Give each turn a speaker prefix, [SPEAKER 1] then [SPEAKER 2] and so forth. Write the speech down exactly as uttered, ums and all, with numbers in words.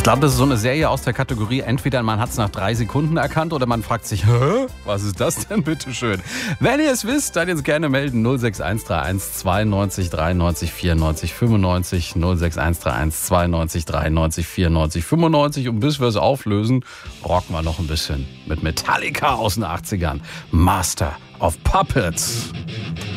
[SPEAKER 1] Ich glaube, das ist so eine Serie aus der Kategorie, entweder man hat es nach drei Sekunden erkannt oder man fragt sich, hä, was ist das denn, bitteschön? Wenn ihr es wisst, dann jetzt gerne melden. null sechs eins drei eins zweiundneunzig dreiundneunzig vierundneunzig fünfundneunzig, null sechs eins drei eins zweiundneunzig dreiundneunzig vierundneunzig fünfundneunzig. Und bis wir es auflösen, rocken wir noch ein bisschen mit Metallica aus den achtzigern. Master of Puppets.